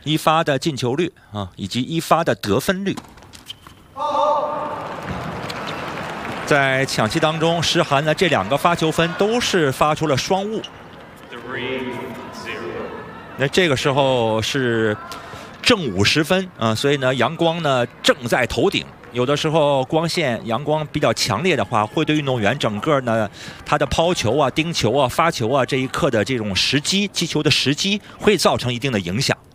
一发的进球率啊，以及一发的得分率。在抢七当中，石韩呢这2个发球分都是发出了双误。那这个时候是正午时分啊，所以呢阳光呢正在头顶。有的时候光线阳光比较强烈的话，会对运动员整个呢他的抛球啊、盯球啊、发球啊这一刻的这种时机、击球的时机会造成一定的影响。